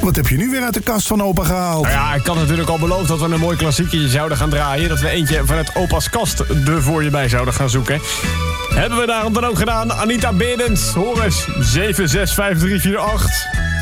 Wat heb je nu weer uit de kast van opa gehaald? Nou ja, ik had natuurlijk al beloofd dat we een mooi klassiekje zouden gaan draaien. Dat we eentje vanuit opa's kast er voor je bij zouden gaan zoeken. Hebben we daarom dan ook gedaan. Anita Berends, hoor eens, 765348.